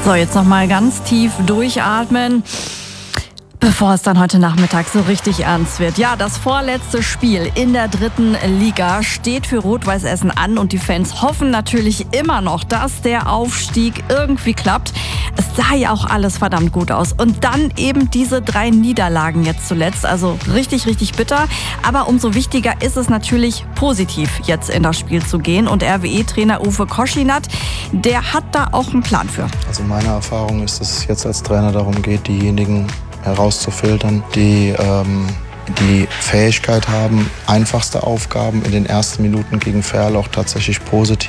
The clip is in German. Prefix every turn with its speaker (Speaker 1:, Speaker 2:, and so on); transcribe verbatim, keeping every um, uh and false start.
Speaker 1: So, jetzt noch mal ganz tief durchatmen, bevor es dann heute Nachmittag so richtig ernst wird. Ja, das vorletzte Spiel in der dritten Liga steht für Rot-Weiß Essen an und die Fans hoffen natürlich immer noch, dass der Aufstieg irgendwie klappt. Es sah ja auch alles verdammt gut aus. Und dann eben diese drei Niederlagen jetzt zuletzt. Also richtig, richtig bitter. Aber umso wichtiger ist es natürlich, positiv jetzt in das Spiel zu gehen. Und R W E-Trainer Uwe Koschinat, der hat da auch einen Plan für.
Speaker 2: Also meine Erfahrung ist, dass es jetzt als Trainer darum geht, diejenigen herauszufiltern, die ähm, die Fähigkeit haben, einfachste Aufgaben in den ersten Minuten gegen Ferl auch tatsächlich positiv